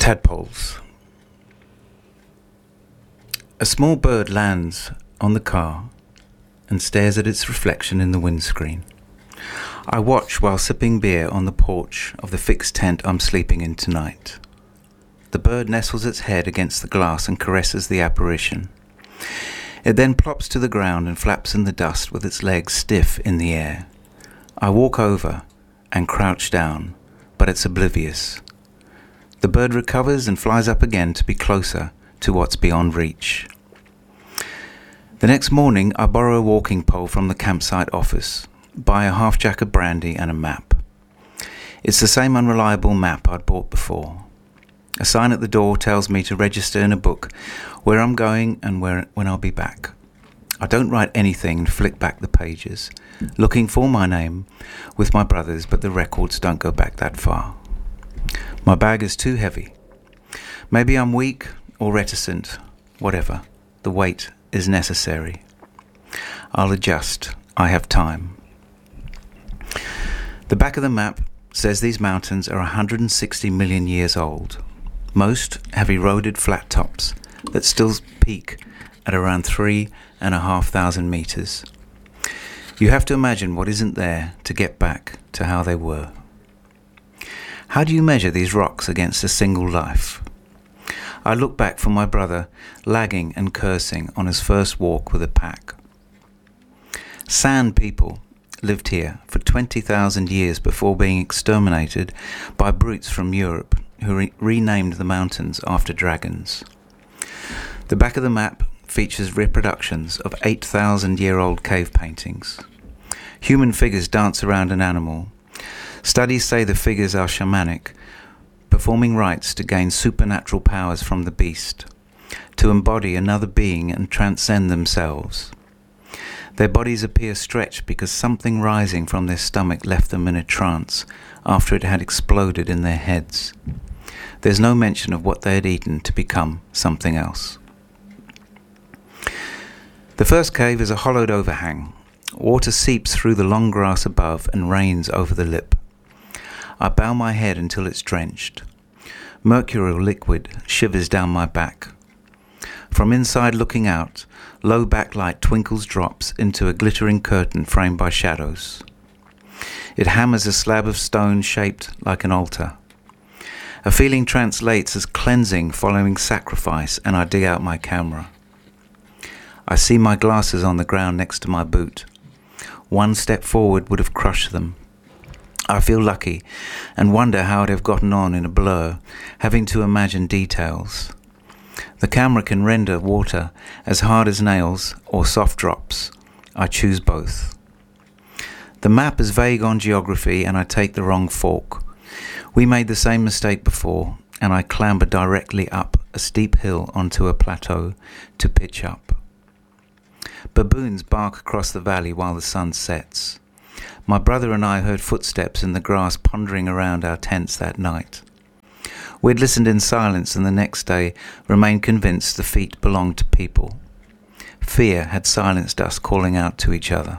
Tadpoles. A small bird lands on the car and stares at its reflection in the windscreen. I watch while sipping beer on the porch of the fixed tent I'm sleeping in tonight. The bird nestles its head against the glass and caresses the apparition. It then plops to the ground and flaps in the dust with its legs stiff in the air. I walk over and crouch down, but it's oblivious. The bird recovers and flies up again to be closer to what's beyond reach. The next morning, I borrow a walking pole from the campsite office, buy a half-jack of brandy and a map. It's the same unreliable map I'd bought before. A sign at the door tells me to register in a book where I'm going and when I'll be back. I don't write anything and flick back the pages, looking for my name with my brothers, but the records don't go back that far. My bag is too heavy. Maybe I'm weak or reticent, whatever. The weight is necessary. I'll adjust. I have time. The back of the map says these mountains are 160 million years old. Most have eroded flat tops that still peak at around 3,500 meters. You have to imagine what isn't there to get back to how they were. How do you measure these rocks against a single life? I look back for my brother lagging and cursing on his first walk with a pack. Sand people lived here for 20,000 years before being exterminated by brutes from Europe who renamed the mountains after dragons. The back of the map features reproductions of 8,000-year-old cave paintings. Human figures dance around an animal. Studies say the figures are shamanic, performing rites to gain supernatural powers from the beast, to embody another being and transcend themselves. Their bodies appear stretched because something rising from their stomach left them in a trance after it had exploded in their heads. There's no mention of what they had eaten to become something else. The first cave is a hollowed overhang. Water seeps through the long grass above and rains over the lip. I bow my head until it's drenched. Mercurial liquid shivers down my back. From inside looking out, low backlight twinkles drops into a glittering curtain framed by shadows. It hammers a slab of stone shaped like an altar. A feeling translates as cleansing following sacrifice, and I dig out my camera. I see my glasses on the ground next to my boot. One step forward would have crushed them. I feel lucky and wonder how I'd have gotten on in a blur, having to imagine details. The camera can render water as hard as nails or soft drops. I choose both. The map is vague on geography and I take the wrong fork. We made the same mistake before and I clamber directly up a steep hill onto a plateau to pitch up. Baboons bark across the valley while the sun sets. My brother and I heard footsteps in the grass pondering around our tents that night. We'd listened in silence and the next day remained convinced the feet belonged to people. Fear had silenced us calling out to each other.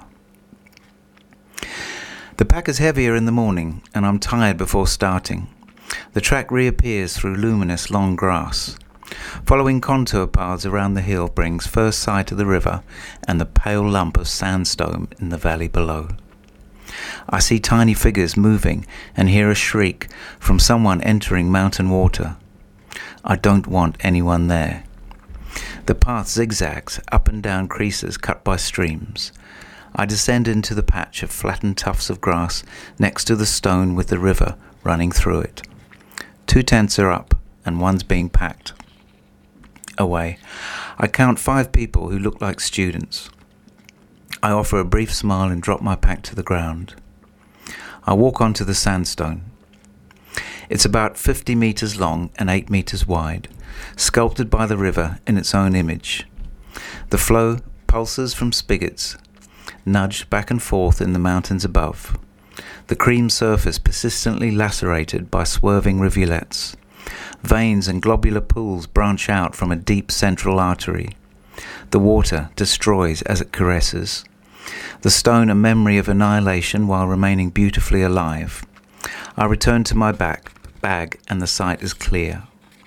The pack is heavier in the morning and I'm tired before starting. The track reappears through luminous long grass. Following contour paths around the hill brings first sight of the river and the pale lump of sandstone in the valley below. I see tiny figures moving and hear a shriek from someone entering mountain water. I don't want anyone there. The path zigzags up and down creases cut by streams. I descend into the patch of flattened tufts of grass next to the stone with the river running through it. 2 tents are up and one's being packed away. I count 5 people who look like students. I offer a brief smile and drop my pack to the ground. I walk onto the sandstone. It's about 50 meters long and 8 meters wide, sculpted by the river in its own image. The flow pulses from spigots, nudged back and forth in the mountains above. The cream surface persistently lacerated by swerving rivulets. Veins and globular pools branch out from a deep central artery. The water destroys as it caresses. The stone a memory of annihilation while remaining beautifully alive. I return to my bag and the sight is clear.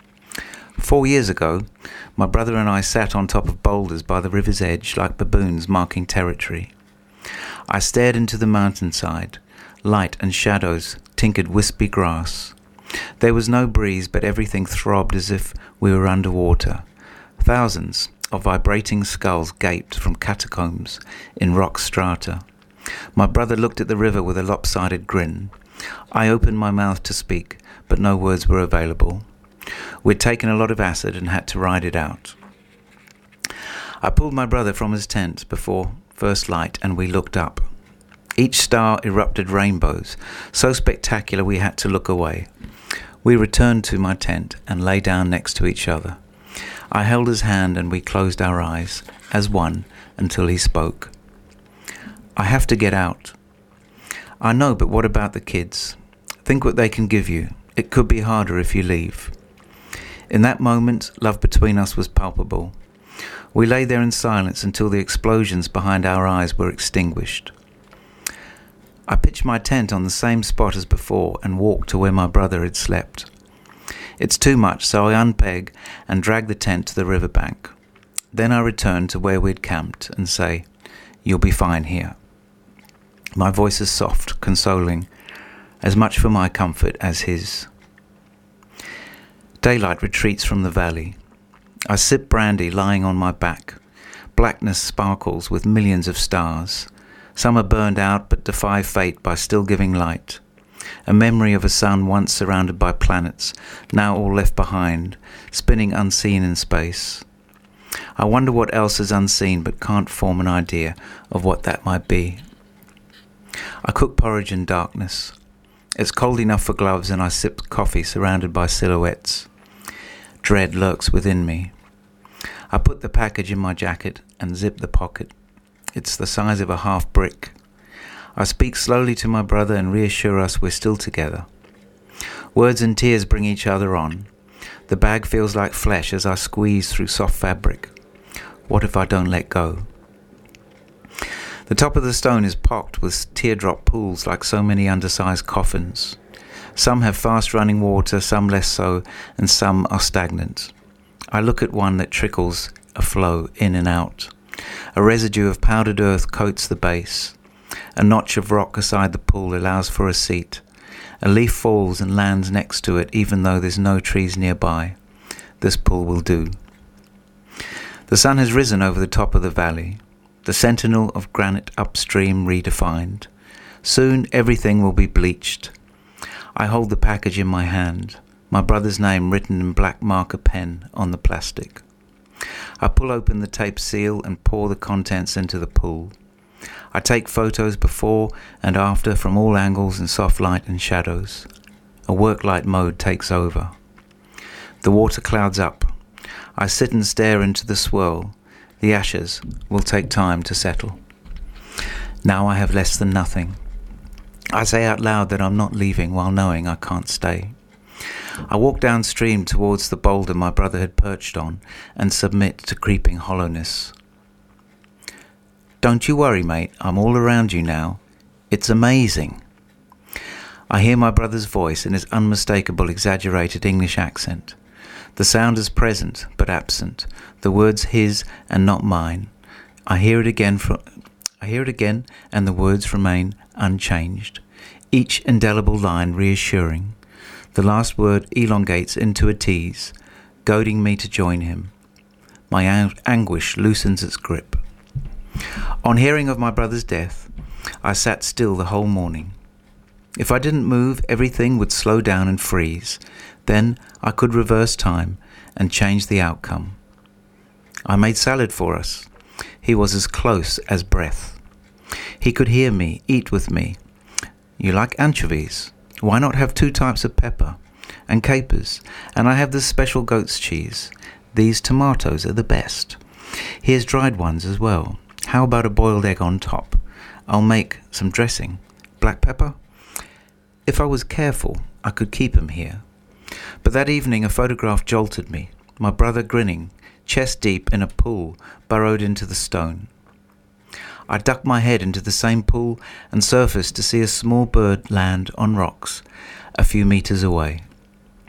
4 years ago, my brother and I sat on top of boulders by the river's edge like baboons marking territory. I stared into the mountainside. Light and shadows tinkered wispy grass. There was no breeze, but everything throbbed as if we were underwater. Thousands of vibrating skulls gaped from catacombs in rock strata. My brother looked at the river with a lopsided grin. I opened my mouth to speak, but no words were available. We'd taken a lot of acid and had to ride it out. I pulled my brother from his tent before first light and we looked up. Each star erupted rainbows, so spectacular we had to look away. We returned to my tent and lay down next to each other. I held his hand and we closed our eyes, as one, until he spoke. I have to get out. I know, but what about the kids? Think what they can give you. It could be harder if you leave. In that moment, love between us was palpable. We lay there in silence until the explosions behind our eyes were extinguished. I pitched my tent on the same spot as before and walked to where my brother had slept. It's too much, so I unpeg and drag the tent to the riverbank. Then I return to where we'd camped and say, "You'll be fine here." My voice is soft, consoling, as much for my comfort as his. Daylight retreats from the valley. I sip brandy lying on my back. Blackness sparkles with millions of stars. Some are burned out but defy fate by still giving light. A memory of a sun once surrounded by planets, now all left behind, spinning unseen in space. I wonder what else is unseen but can't form an idea of what that might be. I cook porridge in darkness. It's cold enough for gloves and I sip coffee surrounded by silhouettes. Dread lurks within me. I put the package in my jacket and zip the pocket. It's the size of a half brick. I speak slowly to my brother and reassure us we're still together. Words and tears bring each other on. The bag feels like flesh as I squeeze through soft fabric. What if I don't let go? The top of the stone is pocked with teardrop pools like so many undersized coffins. Some have fast-running water, some less so, and some are stagnant. I look at one that trickles a flow in and out. A residue of powdered earth coats the base. A notch of rock beside the pool allows for a seat. A leaf falls and lands next to it even though there's no trees nearby. This pool will do. The sun has risen over the top of the valley. The sentinel of granite upstream redefined. Soon everything will be bleached. I hold the package in my hand, my brother's name written in black marker pen on the plastic. I pull open the tape seal and pour the contents into the pool. I take photos before and after from all angles in soft light and shadows. A work light mode takes over. The water clouds up. I sit and stare into the swirl. The ashes will take time to settle. Now I have less than nothing. I say out loud that I'm not leaving while knowing I can't stay. I walk downstream towards the boulder my brother had perched on and submit to creeping hollowness. Don't you worry, mate, I'm all around you now. It's amazing. I hear my brother's voice in his unmistakable exaggerated English accent. The sound is present but absent, the words his and not mine. I hear it again and the words remain unchanged, each indelible line reassuring. The last word elongates into a tease, goading me to join him. My anguish loosens its grip. On hearing of my brother's death, I sat still the whole morning. If I didn't move, everything would slow down and freeze. Then I could reverse time and change the outcome. I made salad for us. He was as close as breath. He could hear me, eat with me. You like anchovies? Why not have 2 types of pepper and capers? And I have this special goat's cheese. These tomatoes are the best. Here's dried ones as well. How about a boiled egg on top? I'll make some dressing. Black pepper? If I was careful, I could keep him here. But that evening a photograph jolted me. My brother grinning, chest deep in a pool burrowed into the stone. I ducked my head into the same pool and surfaced to see a small bird land on rocks a few meters away.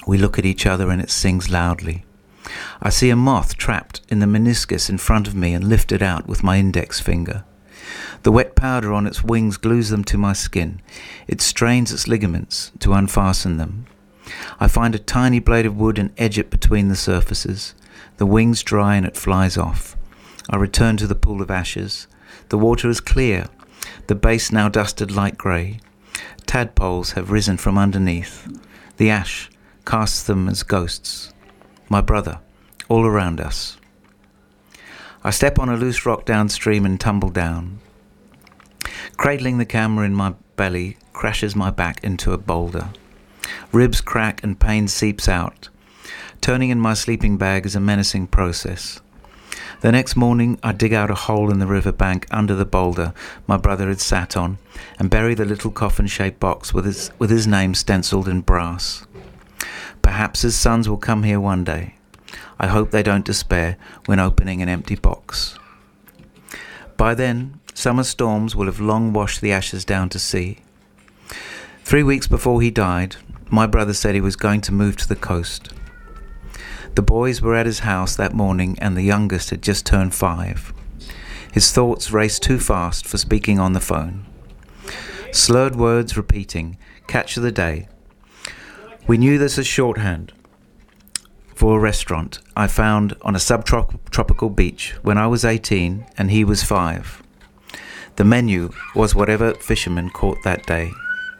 We look at each other and it sings loudly. I see a moth trapped in the meniscus in front of me and lift it out with my index finger. The wet powder on its wings glues them to my skin. It strains its ligaments to unfasten them. I find a tiny blade of wood and edge it between the surfaces. The wings dry and it flies off. I return to the pool of ashes. The water is clear, the base now dusted light grey. Tadpoles have risen from underneath. The ash casts them as ghosts. My brother, all around us. I step on a loose rock downstream and tumble down. Cradling the camera in my belly crashes my back into a boulder. Ribs crack and pain seeps out. Turning in my sleeping bag is a menacing process. The next morning I dig out a hole in the river bank under the boulder my brother had sat on and bury the little coffin-shaped box with his name stenciled in brass. Perhaps his sons will come here one day. I hope they don't despair when opening an empty box. By then, summer storms will have long washed the ashes down to sea. 3 weeks before he died, my brother said he was going to move to the coast. The boys were at his house that morning and the youngest had just turned 5. His thoughts raced too fast for speaking on the phone. Slurred words repeating, "Catch of the day." We knew this as shorthand for a restaurant I found on a subtropical beach when I was 18 and he was 5. The menu was whatever fisherman caught that day.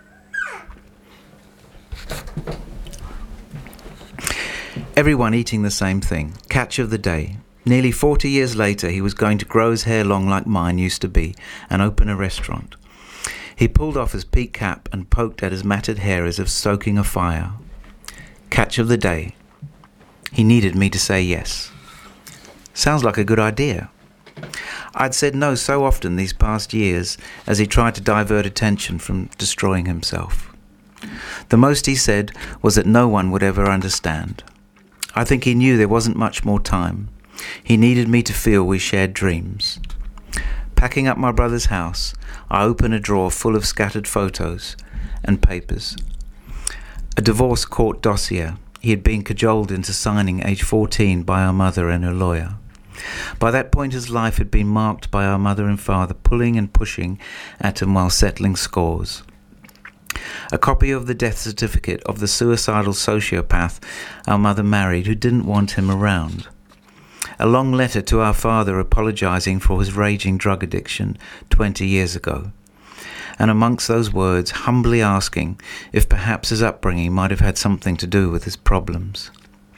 Everyone eating the same thing, catch of the day. Nearly 40 years later, he was going to grow his hair long like mine used to be and open a restaurant. He pulled off his peak cap and poked at his matted hair as if stoking a fire. Catch of the day. He needed me to say yes. Sounds like a good idea. I'd said no so often these past years as he tried to divert attention from destroying himself. The most he said was that no one would ever understand. I think he knew there wasn't much more time. He needed me to feel we shared dreams. Packing up my brother's house, I open a drawer full of scattered photos and papers. A divorce court dossier he had been cajoled into signing age 14 by our mother and her lawyer. By that point his life had been marked by our mother and father pulling and pushing at him while settling scores. A copy of the death certificate of the suicidal sociopath our mother married who didn't want him around. A long letter to our father apologizing for his raging drug addiction 20 years ago. And amongst those words, humbly asking if perhaps his upbringing might have had something to do with his problems.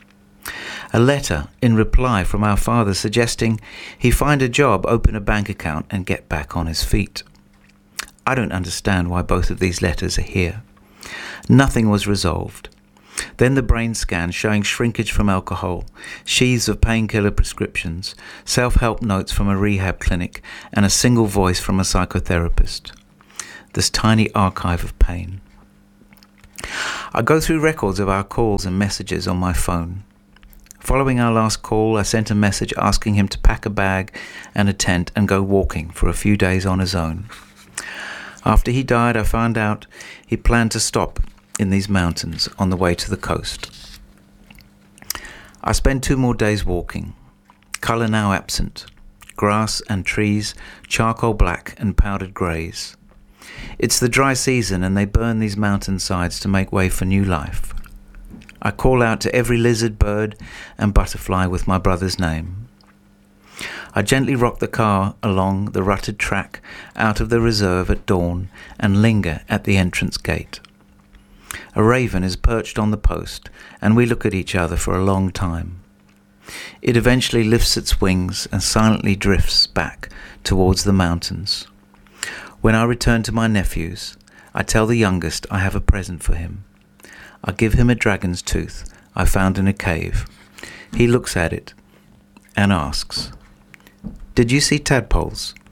A letter in reply from our father suggesting he find a job, open a bank account and get back on his feet. I don't understand why both of these letters are here. Nothing was resolved. Then the brain scan showing shrinkage from alcohol, sheaths of painkiller prescriptions, self-help notes from a rehab clinic, and a single voice from a psychotherapist. This tiny archive of pain. I go through records of our calls and messages on my phone. Following our last call, I sent a message asking him to pack a bag and a tent and go walking for a few days on his own. After he died, I found out he planned to stop in these mountains on the way to the coast. I spent 2 more days walking. Colour now absent. Grass and trees, charcoal black and powdered greys. It's the dry season and they burn these mountainsides to make way for new life. I call out to every lizard, bird and butterfly with my brother's name. I gently rock the car along the rutted track out of the reserve at dawn and linger at the entrance gate. A raven is perched on the post and we look at each other for a long time. It eventually lifts its wings and silently drifts back towards the mountains. When I return to my nephews, I tell the youngest I have a present for him. I give him a dragon's tooth I found in a cave. He looks at it and asks, "Did you see tadpoles?"